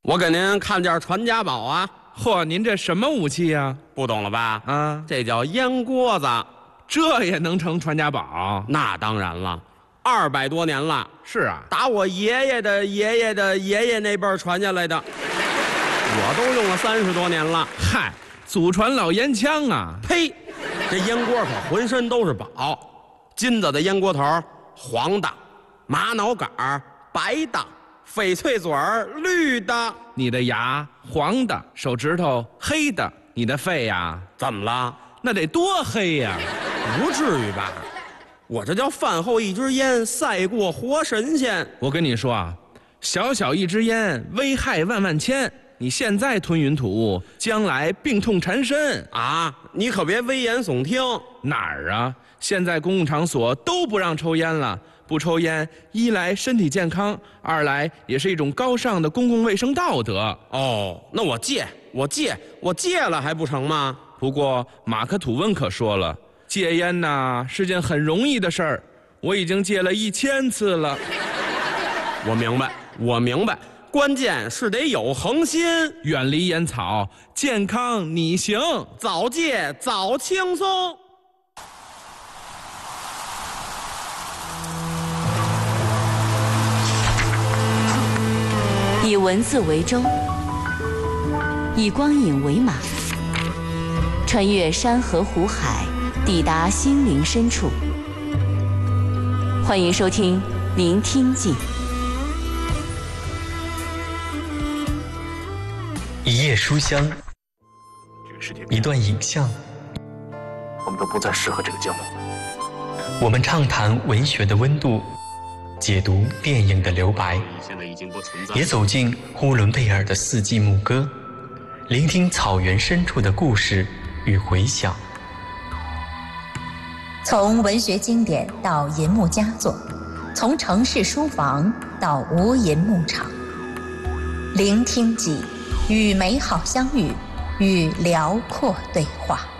我给您看件传家宝啊。 嚯，您这什么武器呀？ 不懂了吧？ 啊， 这叫烟锅子。 这也能成传家宝？ 那当然了，200多年了。 是啊， 打我爷爷的爷爷的爷爷那辈儿传下来的，我都用了30多年了。 嗨，祖传老烟枪啊！ 呸！这烟锅可浑身都是宝，金子的烟锅头，黄的；玛瑙杆儿，白的；翡翠嘴儿，绿的。 你的牙黄的，手指头黑的，你的肺呀？ 怎么了？ 那得多黑呀！ 不至于吧？我这叫饭后一支烟，赛过活神仙。 我跟你说啊，小小一支烟，危害万万千。你现在吞云吐雾，将来病痛缠身啊！你可别危言耸听。 哪儿啊？现在公共场所都不让抽烟了。不抽烟，一来身体健康，二来也是一种高尚的公共卫生道德。 哦，那我戒了还不成吗？ 不过马克吐温可说了，戒烟呐是件很容易的事儿，我已经戒了1000次了。 我明白，关键是得有恒心， 远离烟草，健康你行， 早戒早轻松。 以文字为舟，以光影为马，穿越山河湖海，抵达心灵深处。欢迎收听《聆听记》。 一页书香，一段影像， 我们都不再适合这个江湖。 我们畅谈文学的温度，解读电影的留白，也走进呼伦贝尔的四季牧歌，聆听草原深处的故事与回响。 从文学经典到银幕佳作，从城市书房到无垠牧场，聆听记，与美好相遇，与辽阔对话。